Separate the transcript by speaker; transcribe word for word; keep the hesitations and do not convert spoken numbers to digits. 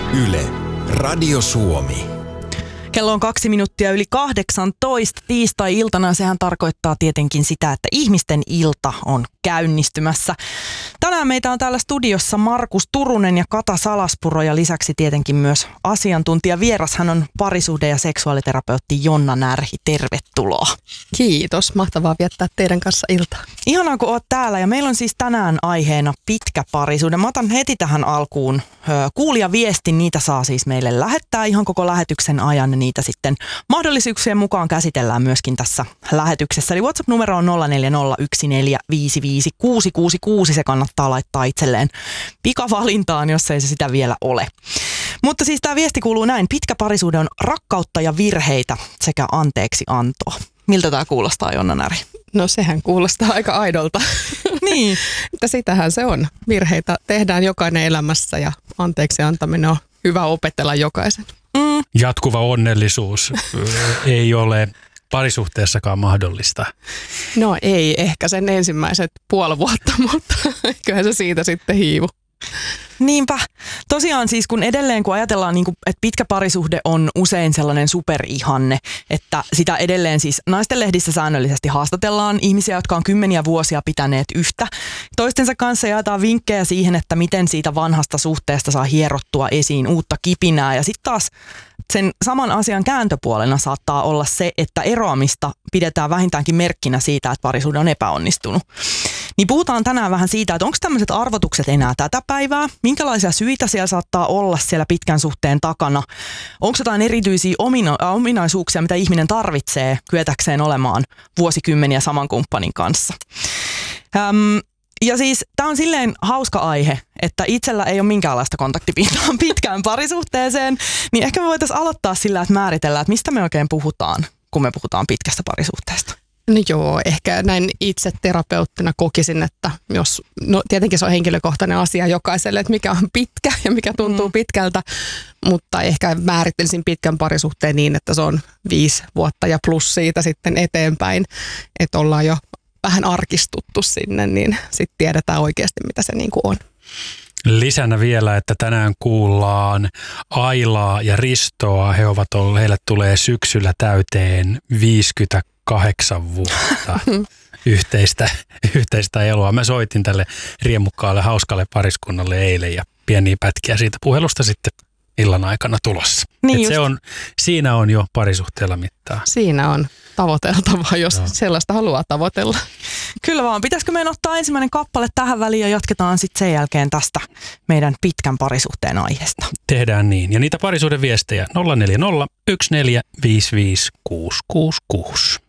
Speaker 1: Yle, Radio Suomi.
Speaker 2: Kello on kaksi minuuttia yli kahdeksantoista tiistai-iltana. Sehän tarkoittaa tietenkin sitä, että ihmisten ilta on käynnistymässä. Tänään meitä on täällä studiossa Markus Turunen ja Kata Salaspuro ja lisäksi tietenkin myös asiantuntija vieras. Hän on parisuhde- ja seksuaaliterapeutti Jonna Närhi. Tervetuloa.
Speaker 3: Kiitos. Mahtavaa viettää teidän kanssa iltaa.
Speaker 2: Ihanaa, kun oot täällä. Ja meillä on siis tänään aiheena pitkä parisuhde. Mä otan heti tähän alkuun kuulijaviestin. Niitä saa siis meille lähettää ihan koko lähetyksen ajan. Niitä sitten mahdollisuuksien mukaan käsitellään myöskin tässä lähetyksessä. Eli WhatsApp-numero on nolla neljä nolla yksi neljä viisi viisi kuusi kuusi kuusi. Se kannattaa laittaa itselleen pikavalintaan, jos ei se sitä vielä ole. Mutta siis tämä viesti kuuluu näin. Pitkä parisuhde on rakkautta ja virheitä sekä anteeksi antoa. Miltä tämä kuulostaa, Jonna Närhi?
Speaker 3: No sehän kuulostaa aika aidolta.
Speaker 2: Niin.
Speaker 3: Mutta sitähän se on. Virheitä tehdään jokainen elämässä ja anteeksi antaminen on hyvä opetella jokaisen.
Speaker 2: Mm.
Speaker 4: Jatkuva onnellisuus ei ole parisuhteessakaan mahdollista.
Speaker 3: No ei, ehkä sen ensimmäiset puoli vuotta, mutta kyllähän se siitä sitten hiivu.
Speaker 2: Niinpä. Tosiaan siis kun edelleen kun ajatellaan, niin kuin, että pitkä parisuhde on usein sellainen superihanne, että sitä edelleen siis naisten lehdissä säännöllisesti haastatellaan ihmisiä, jotka on kymmeniä vuosia pitäneet yhtä. Toistensa kanssa jaetaan vinkkejä siihen, että miten siitä vanhasta suhteesta saa hierottua esiin uutta kipinää. Ja sitten taas sen saman asian kääntöpuolena saattaa olla se, että eroamista pidetään vähintäänkin merkkinä siitä, että parisuhde on epäonnistunut. Niin puhutaan tänään vähän siitä, että onko tämmöiset arvotukset enää tätä päivää? Minkälaisia syitä siellä saattaa olla siellä pitkän suhteen takana? Onko jotain erityisiä omina- ominaisuuksia, mitä ihminen tarvitsee kyetäkseen olemaan vuosikymmeniä saman kumppanin kanssa? Öm, ja siis tämä on silleen hauska aihe, että itsellä ei ole minkäänlaista kontaktipintaa pitkään parisuhteeseen, niin ehkä me voitaisiin aloittaa sillä, että määritellään, että mistä me oikein puhutaan, kun me puhutaan pitkästä parisuhteesta.
Speaker 3: No joo, ehkä näin itse terapeuttina kokisin, että jos, no tietenkin se on henkilökohtainen asia jokaiselle, että mikä on pitkä ja mikä tuntuu mm. pitkältä, mutta ehkä määrittelisin pitkän parisuhteen niin, että se on viisi vuotta ja plus siitä sitten eteenpäin, että ollaan jo vähän arkistuttu sinne, niin sitten tiedetään oikeasti, mitä se niin kuin on.
Speaker 4: Lisänä vielä, että tänään kuullaan Ailaa ja Ristoa. He ovat olleet, heille tulee syksyllä täyteen viisikymmentäkahdeksan vuotta yhteistä, yhteistä eloa. Mä soitin tälle riemukkaalle, hauskalle pariskunnalle eilen ja pieniä pätkiä siitä puhelusta sitten illan aikana tulossa. Niin se on, siinä on jo parisuhteella mittaa.
Speaker 3: Siinä on tavoiteltavaa, jos no. sellaista haluaa tavoitella.
Speaker 2: Kyllä vaan. Pitäisikö meidän ottaa ensimmäinen kappale tähän väliin ja jatketaan sitten sen jälkeen tästä meidän pitkän parisuhteen aiheesta.
Speaker 4: Tehdään niin. Ja niitä parisuhdeviestejä nolla neljä nolla yksi neljä viisi viisi kuusi kuusi kuusi.